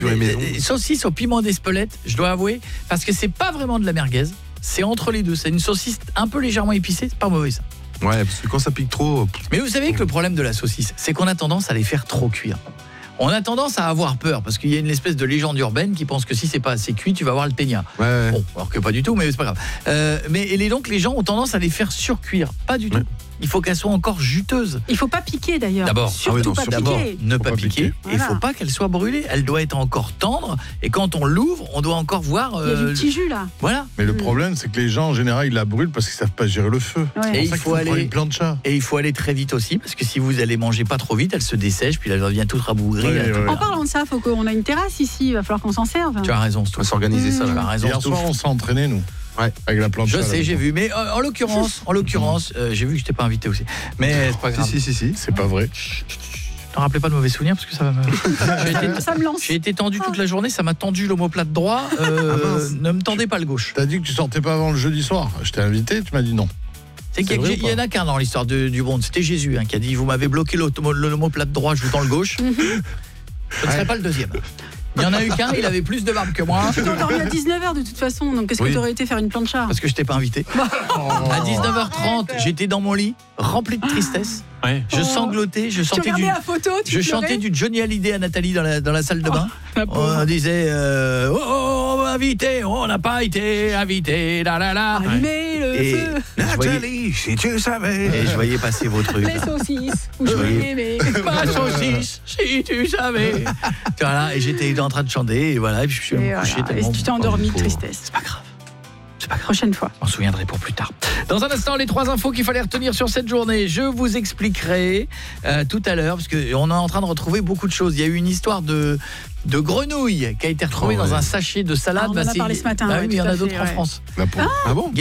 Saucisse au piment d'Espelette, je dois avouer, parce que c'est pas vraiment de la merguez, c'est entre les deux. C'est une saucisse un peu légèrement épicée, c'est pas mauvais ça. Ouais, parce que quand ça pique trop... Mais vous savez que le problème de la saucisse, c'est qu'on a tendance à les faire trop cuire. On a tendance à avoir peur, parce qu'il y a une espèce de légende urbaine qui pense que si c'est pas assez cuit, tu vas avoir le ténia. Ouais. Bon, alors que pas du tout, mais c'est pas grave. Donc les gens ont tendance à les faire surcuire, pas du tout. Ouais. Il faut qu'elles soient encore juteuses. Il faut pas piquer d'ailleurs. D'abord, Surtout pas piquer. ne pas piquer. Et il Voilà. faut pas qu'elle soit brûlée. Elle doit être encore tendre. Et quand on l'ouvre, on doit encore voir. Il y a du petit jus là. Voilà. Mais le problème, c'est que les gens, en général, ils la brûlent parce qu'ils savent pas gérer le feu. Ouais. Et C'est pour ça qu'il faut prendre une plancha. Et il faut aller très vite aussi, parce que si vous allez manger pas trop vite, elle se dessèche, puis elle devient toute rabougrie. En parlant de ça, faut qu'on a une terrasse ici. Il va falloir qu'on s'en serve. Tu as raison, On va s'organiser ça. Tu Là. as raison. Hier Stouff. soir, on s'est entraînés, nous. Ouais. Avec la plancha. Je sais, là. j'ai vu. Mais en l'occurrence, j'ai vu que je t'ai pas invité aussi. Mais c'est pas grave. Si. C'est pas vrai. T'en rappelais pas de mauvais souvenirs, parce que ça va me... Ça me lance. J'ai été tendu toute la journée, ça m'a tendu l'omoplate droit. Ne me tendez pas le gauche. T'as dit que tu sortais pas avant le jeudi soir. Je t'ai invité, tu m'as dit non. C'est qu'il vrai ou y en a qu'un dans l'histoire du monde. C'était Jésus qui a dit, vous m'avez bloqué l'omoplate droit, je vous tends le gauche. Ce ne serait pas le deuxième. Il y en a eu qu'un, il avait plus de barbe que moi. Tu t'es endormi à 19h de toute façon, donc qu'est-ce que tu aurais été faire une plancha? Parce que je t'ai pas invité. À 19h30, j'étais dans mon lit, rempli de tristesse. Ouais. Je sanglotais, je Tu chantais regardais la photo, tu pleurais. chantais du Johnny Hallyday à Nathalie dans la salle de bain. On disait invité, on n'a pas été invité, la la la. Allumez le feu. Nathalie, si tu savais. Et je voyais passer vos trucs. Les saucisses. Ou je voyais, mais... Ma saucisse, si tu savais. Voilà, et j'étais en train de chanter, et voilà, et puis je suis allé me coucher tellement. Et tu t'es endormi de pauvre. tristesse. C'est pas grave. C'est pas grave. Prochaine fois. Je m'en souviendrai pour plus tard. Dans un instant, les 3 infos qu'il fallait retenir sur cette journée. Je vous expliquerai tout à l'heure, parce qu'on est en train de retrouver beaucoup de choses. Il y a eu une histoire de grenouille qui a été retrouvée dans un sachet de salade. On en a parlé ce matin. Bah ouais, oui, mais il y en tout à a d'autres fait, en ouais. France. Ah bon?